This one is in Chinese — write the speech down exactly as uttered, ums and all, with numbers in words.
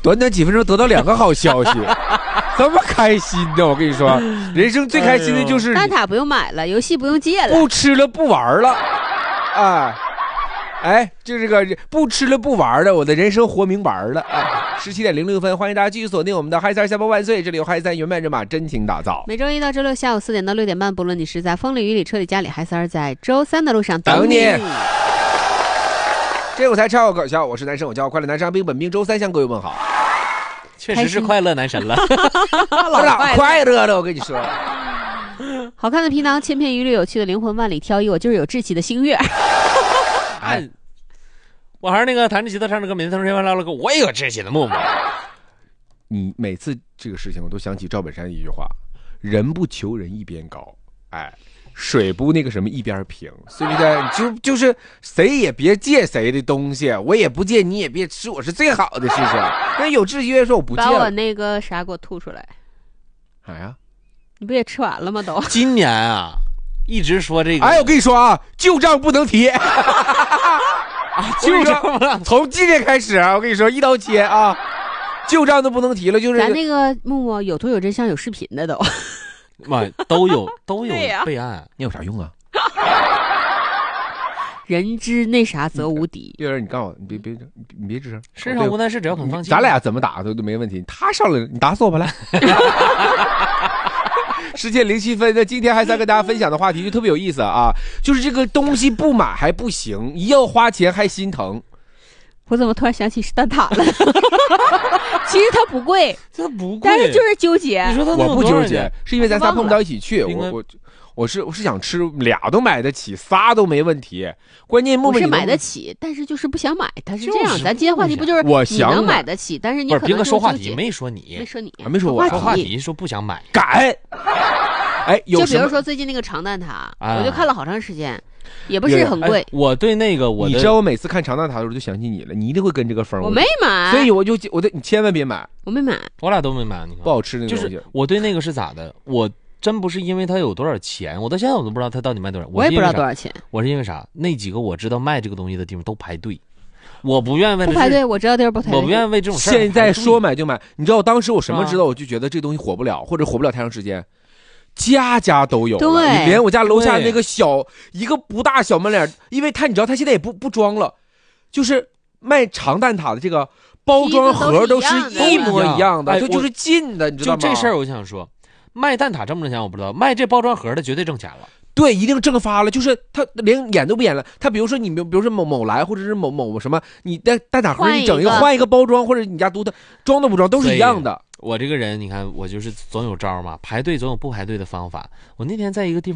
短短几分钟得到两个好消息，这么开心呢！我跟你说，人生最开心的就是蛋挞不用买了，游戏不用借了， 不吃了不玩了，啊，哎，就这个不吃了不玩了，我的人生活明白了啊！十七点零六分，欢迎大家继续锁定我们的嗨三下播万岁，这里有嗨三原班人马真情打造。 每周一到周六下午四点到六点半，不论你是在风里雨里车里家里，嗨三在周三的路上等你。 等你这舞台超搞笑，我是男生，我叫快乐男生阿兵，本命周三向各位问好。 确实是快乐男神了， 老快乐了，我跟你说。 好看的皮囊，千篇一律，有趣的灵魂，万里挑一，我就是有志气的星月。 哎，我还是那个弹着吉他唱着歌，每天同时唠唠歌，我也有志气的木木。 你每次这个事情，我都想起赵本山一句话：人不求人一边高，哎。水不那个什么一边平，对不对？就就是谁也别借谁的东西，我也不借，你也别吃，我是最好的事情。那有志气说我不借了， 把我那个啥给我吐出来。 啥呀？ 你不也吃完了吗？都今年啊，一直说这个。 哎，我跟你说啊，旧账不能提。啊， 旧账从今天开始啊，我跟你说一刀切啊，旧账都不能提了。就是咱那个木木有图有真相有视频的都。 妈都有都有备案、啊， 你有啥用啊？ 人之那啥则无敌。 月儿，你告诉我，你别别你别吱声。 世上无难事，只要肯放弃。 咱俩怎么打都都没问题。他上来了，你打死我吧来。十点零七分，那今天还在跟大家分享的话题就特别有意思啊，就是这个东西不买还不行，一要花钱还心疼。 我怎么突然想起是蛋挞了？其实它不贵， 它不贵， 但是就是纠结。 你说它我不纠结，是因为咱仨碰不到一起去。我我我是我是想吃，俩都买得起，仨都没问题。关键不是买得起，但是就是不想买。它是这样，咱今天话题不就是我想你能买得起，但是你可能不是说话题没说你， 没说你， 没说我说话题说不想买， 敢。哎， 就比如说最近那个长蛋挞，我就看了好长时间。也不是很贵、哎， 我对那个我你知道我每次看长蛋挞的时候就想起你了，你一定会跟这个风。 我没买， 所以我就我的你千万别买， 我没买， 我俩都没买。你看不好吃那个东西。 就是我对那个是咋的？我真不是因为它有多少钱，我到现在我都不知道它到底卖多少。 我也不知道多少钱。 我是因为啥？那几个我知道卖这个东西的地方都排队，我不愿意为不排队，我知道地儿不排队， 我不愿意为这种事儿。 现在说买就买，你知道当时我什么知道？我就觉得这东西火不了，或者火不了太长时间。家家都有， 对， 连我家楼下那个小一个不大小门脸，因为他你知道他现在也不不装了，就是卖长蛋挞的这个包装盒都是一模一样的，就就是进的，你知道吗？ 就这事儿我想说，卖蛋挞挣不挣钱我不知道，卖这包装盒的绝对挣钱了。 对，一定挣发了，就是他连演都不演了。他比如说你，比如说某某来，或者是某某什么，你的蛋挞盒你整一个换一个包装，或者你家都的装都不装，都是一样的。 我这个人，你看我就是总有招嘛，排队总有不排队的方法。我那天在一个地方。